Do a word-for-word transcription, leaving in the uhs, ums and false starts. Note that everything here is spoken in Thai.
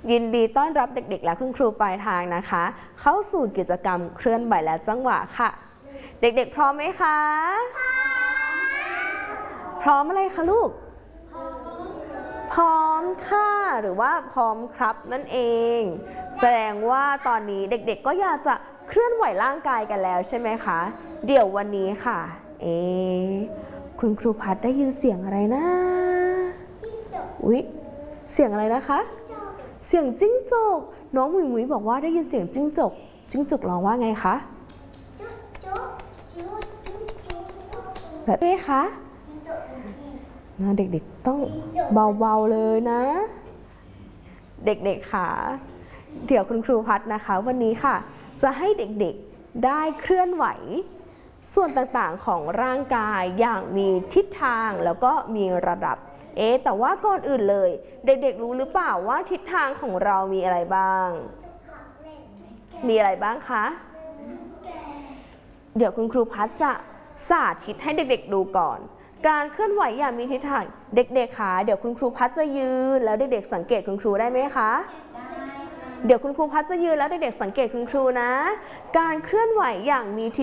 ยินดีต้อนรับเด็กๆและคุณครูปลายทางนะคะเข้าสู่กิจกรรมเคลื่อนไหวและจังหวะค่ะเด็กๆพร้อมไหมคะพร้อมอะไรคะลูกพร้อมค่ะหรือว่าพร้อมครับนั่นเองแสดงว่าตอนนี้เด็กๆก็อยากจะเคลื่อนไหวร่างกายกันแล้วใช่ไหมคะเดี๋ยววันนี้ค่ะเอ๊คุณครูพัดได้ยินเสียงอะไรนะอุ๊ยเสียงอะไรนะคะเสียงจิ้งจกน้องหมุยหมุยบอกว่าได้ยินเสียงจิ้งจกจิ้งจกร้องว่าไงคะแบบนี้คะนะเด็กๆต้องเบาๆเลยนะเด็กๆค่ะเดี๋ยวคุณครูพัดนะคะวันนี้ค่ะจะให้เด็กๆได้เคลื่อนไหวส่วนต่างๆของร่างกายอย่างมีทิศทางแล้วก็มีระดับเอ๊ะแต่ว่าก่อนอื่นเลยเด็กๆรู้หรือเปล่าว่าทิศทางของเรามีอะไรบ้างมีอะไรบ้างคะเดี๋ยวคุณครูพัดจะสาธิตให้เด็กๆดูก่อนการเคลื่อนไหวอย่างมีทิศทางเด็กๆค่ะเดี๋ยวคุณครูพัดจะยืนแล้วเด็กๆสังเกตคุณครูได้ไหมคะเดี๋ยวคุณครูพัดจะยืนแล้วเด็กๆสังเกตคุณครูนะการเคลื่อนไหวอย่างมีทิศ